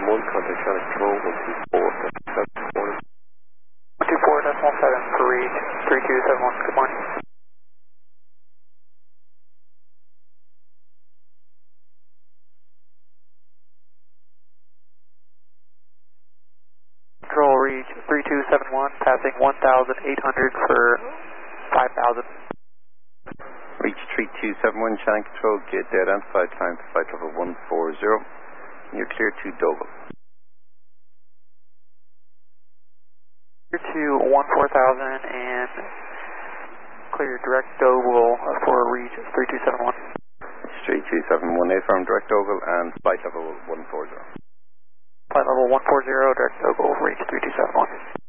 contact Sonic Control 124.7 124.17 for reach 3271. Good morning. Control reach 3271, passing 1,800 for 5,000. Reach 3271, Shannon Control, gate identified, climb to flight level 140. You're clear to Dogle. Clear to 14,000 and clear direct Dogle for reach 3271. 3271, affirm direct Dogle and flight level 140. Flight level 140, direct Dogle, reach 3271.